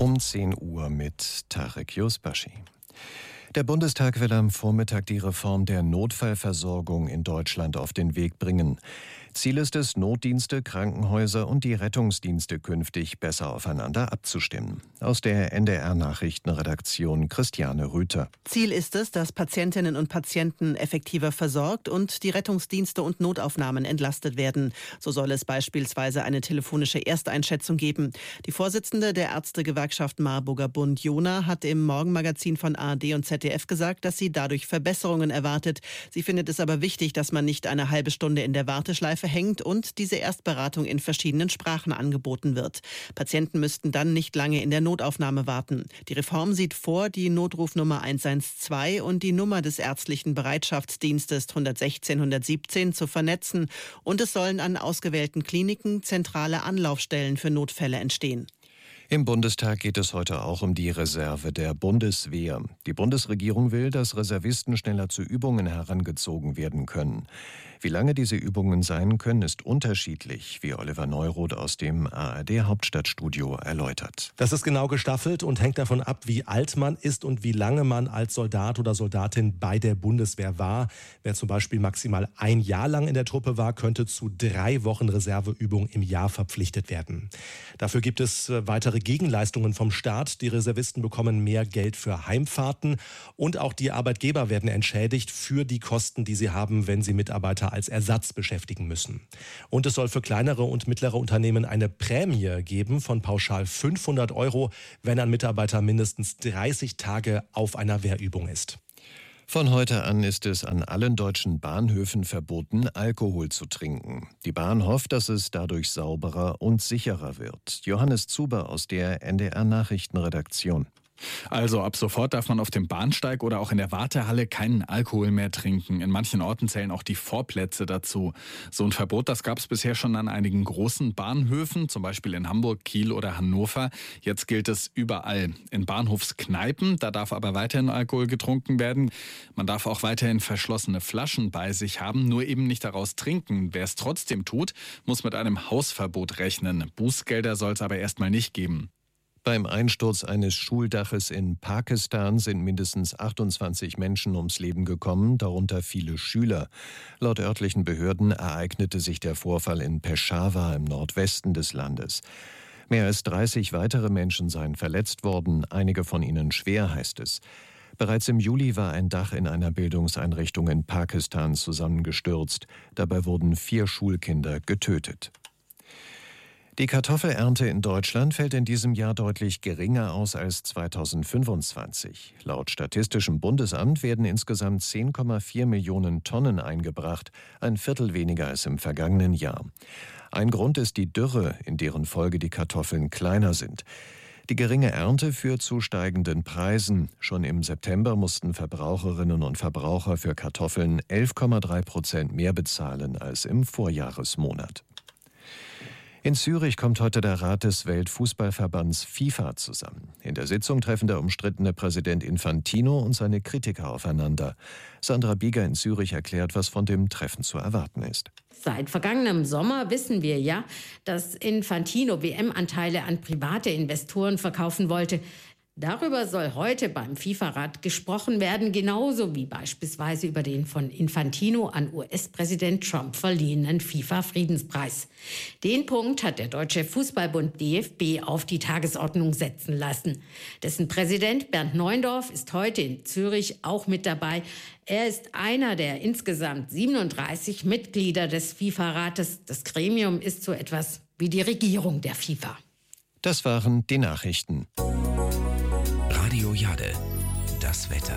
Um 10 Uhr mit Tarek Yusbashi. Der Bundestag will am Vormittag die Reform der Notfallversorgung in Deutschland auf den Weg bringen. Ziel ist es, Notdienste, Krankenhäuser und die Rettungsdienste künftig besser aufeinander abzustimmen. Aus der NDR-Nachrichtenredaktion Christiane Rüther. Ziel ist es, dass Patientinnen und Patienten effektiver versorgt und die Rettungsdienste und Notaufnahmen entlastet werden. So soll es beispielsweise eine telefonische Ersteinschätzung geben. Die Vorsitzende der Ärztegewerkschaft Marburger Bund, Jona, hat im Morgenmagazin von ARD und ZDF gesagt, dass sie dadurch Verbesserungen erwartet. Sie findet es aber wichtig, dass man nicht eine halbe Stunde in der Warteschleife hängt und diese Erstberatung in verschiedenen Sprachen angeboten wird. Patienten müssten dann nicht lange in der Notaufnahme warten. Die Reform sieht vor, die Notrufnummer 112 und die Nummer des ärztlichen Bereitschaftsdienstes 116 117 zu vernetzen und es sollen an ausgewählten Kliniken zentrale Anlaufstellen für Notfälle entstehen. Im Bundestag geht es heute auch um die Reserve der Bundeswehr. Die Bundesregierung will, dass Reservisten schneller zu Übungen herangezogen werden können. Wie lange diese Übungen sein können, ist unterschiedlich, wie Oliver Neuroth aus dem ARD-Hauptstadtstudio erläutert. Das ist genau gestaffelt und hängt davon ab, wie alt man ist und wie lange man als Soldat oder Soldatin bei der Bundeswehr war. Wer zum Beispiel maximal 1 Jahr lang in der Truppe war, könnte zu 3 Wochen Reserveübung im Jahr verpflichtet werden. Dafür gibt es weitere Gegenleistungen vom Staat. Die Reservisten bekommen mehr Geld für Heimfahrten und auch die Arbeitgeber werden entschädigt für die Kosten, die sie haben, wenn sie Mitarbeiter als Ersatz beschäftigen müssen. Und es soll für kleinere und mittlere Unternehmen eine Prämie geben von pauschal 500 €, wenn ein Mitarbeiter mindestens 30 Tage auf einer Wehrübung ist. Von heute an ist es an allen deutschen Bahnhöfen verboten, Alkohol zu trinken. Die Bahn hofft, dass es dadurch sauberer und sicherer wird. Johannes Zuber aus der NDR-Nachrichtenredaktion. Also ab sofort darf man auf dem Bahnsteig oder auch in der Wartehalle keinen Alkohol mehr trinken. In manchen Orten zählen auch die Vorplätze dazu. So ein Verbot, das gab es bisher schon an einigen großen Bahnhöfen, zum Beispiel in Hamburg, Kiel oder Hannover. Jetzt gilt es überall. In Bahnhofskneipen, da darf aber weiterhin Alkohol getrunken werden. Man darf auch weiterhin verschlossene Flaschen bei sich haben, nur eben nicht daraus trinken. Wer es trotzdem tut, muss mit einem Hausverbot rechnen. Bußgelder soll es aber erstmal nicht geben. Beim Einsturz eines Schuldaches in Pakistan sind mindestens 28 Menschen ums Leben gekommen, darunter viele Schüler. Laut örtlichen Behörden ereignete sich der Vorfall in Peshawar im Nordwesten des Landes. Mehr als 30 weitere Menschen seien verletzt worden, einige von ihnen schwer, heißt es. Bereits im Juli war ein Dach in einer Bildungseinrichtung in Pakistan zusammengestürzt. Dabei wurden 4 Schulkinder getötet. Die Kartoffelernte in Deutschland fällt in diesem Jahr deutlich geringer aus als 2025. Laut Statistischem Bundesamt werden insgesamt 10,4 Millionen Tonnen eingebracht, ein Viertel weniger als im vergangenen Jahr. Ein Grund ist die Dürre, in deren Folge die Kartoffeln kleiner sind. Die geringe Ernte führt zu steigenden Preisen. Schon im September mussten Verbraucherinnen und Verbraucher für Kartoffeln 11,3% mehr bezahlen als im Vorjahresmonat. In Zürich kommt heute der Rat des Weltfußballverbands FIFA zusammen. In der Sitzung treffen der umstrittene Präsident Infantino und seine Kritiker aufeinander. Sandra Bieger in Zürich erklärt, was von dem Treffen zu erwarten ist. Seit vergangenem Sommer wissen wir ja, dass Infantino WM-Anteile an private Investoren verkaufen wollte. Darüber soll heute beim FIFA-Rat gesprochen werden, genauso wie beispielsweise über den von Infantino an US-Präsident Trump verliehenen FIFA-Friedenspreis. Den Punkt hat der Deutsche Fußballbund DFB auf die Tagesordnung setzen lassen. Dessen Präsident Bernd Neuendorf ist heute in Zürich auch mit dabei. Er ist einer der insgesamt 37 Mitglieder des FIFA-Rates. Das Gremium ist so etwas wie die Regierung der FIFA. Das waren die Nachrichten. Radio Jade, das Wetter.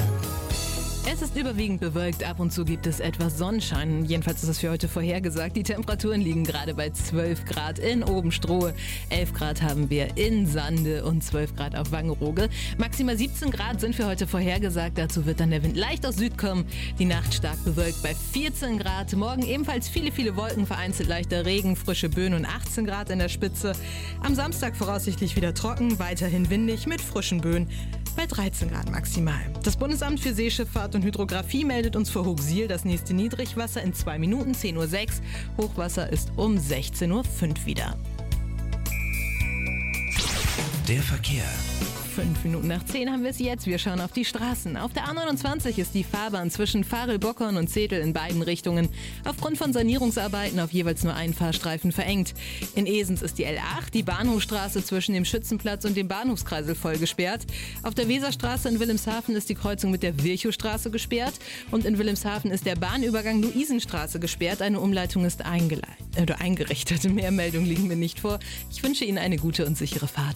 Es ist überwiegend bewölkt, ab und zu gibt es etwas Sonnenschein. Jedenfalls ist es für heute vorhergesagt. Die Temperaturen liegen gerade bei 12 Grad in Obenstrohe, 11 Grad haben wir in Sande und 12 Grad auf Wangerooge. Maximal 17 Grad sind für heute vorhergesagt. Dazu wird dann der Wind leicht aus Süd kommen. Die Nacht stark bewölkt bei 14 Grad. Morgen ebenfalls viele Wolken, vereinzelt leichter Regen, frische Böen und 18 Grad in der Spitze. Am Samstag voraussichtlich wieder trocken, weiterhin windig mit frischen Böen bei 13 Grad maximal. Das Bundesamt für Seeschifffahrt und Hydrographie meldet uns vor Hochsiel das nächste Niedrigwasser in 2 Minuten, 10:06 Uhr. Hochwasser ist um 16:05 Uhr wieder. Der Verkehr. 5 Minuten nach 10 haben wir es jetzt. Wir schauen auf die Straßen. Auf der A29 ist die Fahrbahn zwischen Farel-Bockhorn und Zetel in beiden Richtungen aufgrund von Sanierungsarbeiten auf jeweils nur einen Fahrstreifen verengt. In Esens ist die L8, die Bahnhofstraße zwischen dem Schützenplatz und dem Bahnhofskreisel voll gesperrt. Auf der Weserstraße in Wilhelmshaven ist die Kreuzung mit der Virchowstraße gesperrt. Und in Wilhelmshaven ist der Bahnübergang Luisenstraße gesperrt. Eine Umleitung ist eingerichtet. Mehr Meldungen liegen mir nicht vor. Ich wünsche Ihnen eine gute und sichere Fahrt.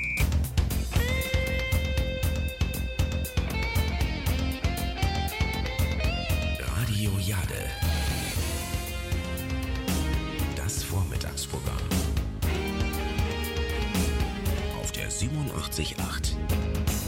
Radio Jade. Das Vormittagsprogramm. Auf der 87.8.